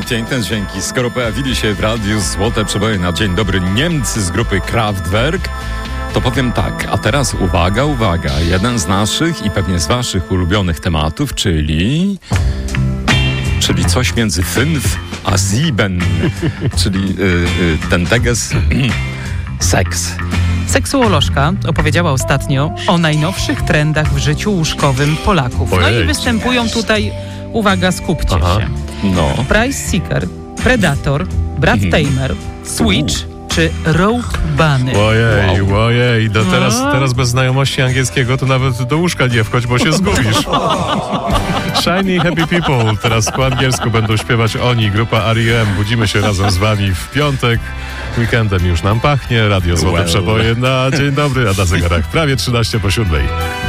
piękne dźwięki. Skoro pojawili się w radiu złote przeboje na dzień dobry Niemcy z grupy Kraftwerk, to powiem tak, a teraz uwaga, jeden z naszych i pewnie z waszych ulubionych tematów, czyli coś między 5 a 7, czyli ten teges seks. Seksuolożka opowiedziała ostatnio o najnowszych trendach w życiu łóżkowym Polaków. No i występują tutaj, uwaga, skupcie się. No. Price Seeker, Predator, Brad Tamer, Switch czy Rope Bunny. Ojej, teraz bez znajomości angielskiego to nawet do łóżka nie wchodź, bo się zgubisz. Shiny Happy People, teraz po angielsku będą śpiewać oni, grupa R.E.M. Budzimy się razem z wami w piątek. Weekendem już nam pachnie, radio Złote Przeboje na dzień dobry, a na zegarach prawie 13 po 7.